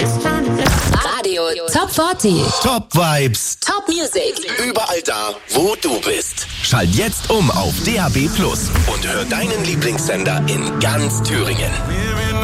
Radio Top 40. Top Vibes. Top Music. Überall da, wo du bist. Schalt jetzt um auf DAB+ und hör deinen Lieblingssender in ganz Thüringen.